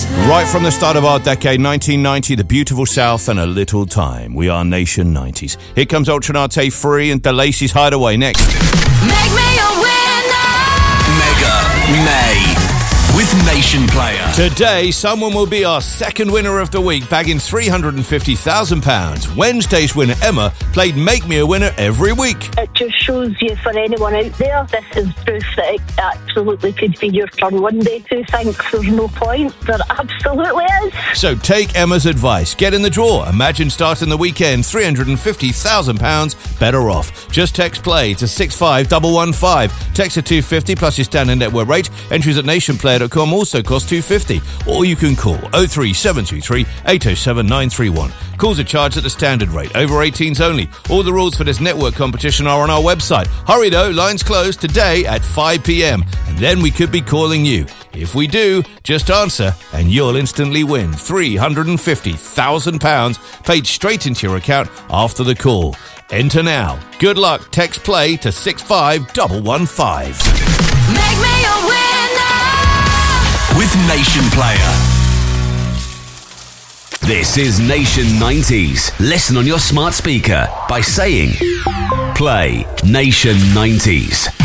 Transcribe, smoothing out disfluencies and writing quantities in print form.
Right from the start of our decade, 1990, the beautiful South and a little time. We are Nation 90s. Here comes Ultranate Free and DeLacy's Hideaway next. Make me a winner! Mega May with Nation Player. Today, someone will be our second winner of the week, bagging £350,000. Wednesday's winner, Emma, played Make Me a Winner every week. It just shows you, for anyone out there, this is proof that it absolutely could be your turn one day to think there's no point. There absolutely is. So take Emma's advice. Get in the draw. Imagine starting the weekend £350,000 better off. Just text play to 65115. Text to 250 plus your standard network rate. Entries at nationplayer.com also cost £250. Or you can call 03723 807 931. Calls are charged at the standard rate. Over 18s only. All the rules for this network competition are on our website. Hurry though, lines close today at 5 p.m. And then we could be calling you. If we do, just answer and you'll instantly win £350,000 paid straight into your account after the call. Enter now. Good luck. Text play to 65115. Make me a winner! With Nation Player. This is Nation 90s. Listen on your smart speaker by saying, play Nation 90s.